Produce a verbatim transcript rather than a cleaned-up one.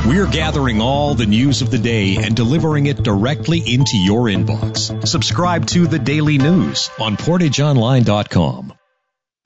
We're gathering all the news of the day and delivering it directly into your inbox. Subscribe to The Daily News on portage online dot com.